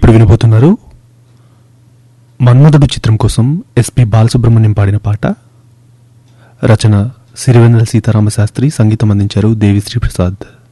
ఇప్పుడు వినబోతున్నారు మన్మధుడు చిత్రం కోసం ఎస్పి బాలసుబ్రహ్మణ్యం పాడిన పాట. రచన సిరివెన్నెల సీతారామశాస్త్రి, సంగీతం అందించారు దేవిశ్రీ ప్రసాద్.